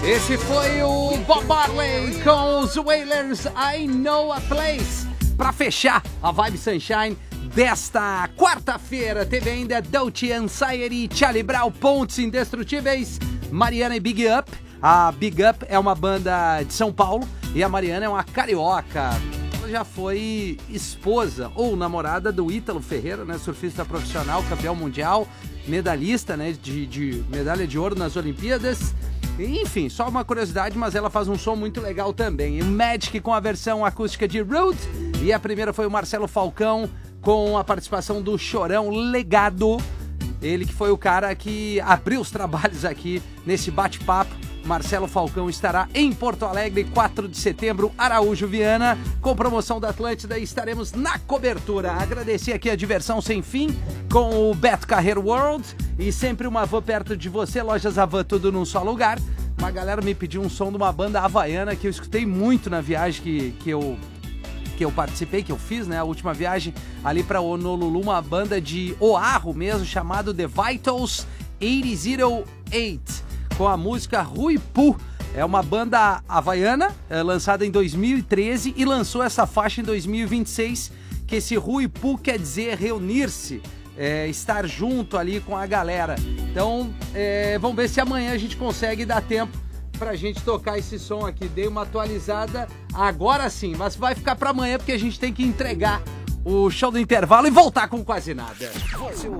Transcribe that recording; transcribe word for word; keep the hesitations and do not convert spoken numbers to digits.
Esse foi o Bob Marley com os Wailers, I Know a Place. Pra fechar a Vibe Sunshine desta quarta-feira, teve ainda Dolce Anxiety, Charlie Brown, Pontes Indestrutíveis, Mariana e Big Up. A Big Up é uma banda de São Paulo e a Mariana é uma carioca. Ela já foi esposa ou namorada do Ítalo Ferreira, né, surfista profissional, campeão mundial, medalhista, né, de, de medalha de ouro nas Olimpíadas. Enfim, só uma curiosidade, mas ela faz um som muito legal também. E o Magic com a versão acústica de Root. E a primeira foi o Marcelo Falcão com a participação do Chorão Legado. Ele que foi o cara que abriu os trabalhos aqui nesse bate-papo. Marcelo Falcão estará em Porto Alegre, quatro de setembro, Araújo Viana, com promoção da Atlântida, e estaremos na cobertura. Agradecer aqui a Diversão Sem Fim com o Beto Carreiro World e sempre uma van perto de você, Lojas Havan, tudo num só lugar. Uma galera me pediu um som de uma banda havaiana que eu escutei muito na viagem que, que eu... que eu participei, que eu fiz, né, a última viagem ali para Honolulu, uma banda de Oahu mesmo, chamado The Vitals oito zero oito, com a música Ruipu. É uma banda havaiana, é, lançada em dois mil e treze e lançou essa faixa em dois mil e vinte e seis, que esse Ruipu quer dizer reunir-se, é, estar junto ali com a galera. Então, é, vamos ver se amanhã a gente consegue dar tempo pra gente tocar esse som aqui. Dei uma atualizada agora sim, mas vai ficar pra amanhã porque a gente tem que entregar o show do intervalo e voltar com quase nada. Você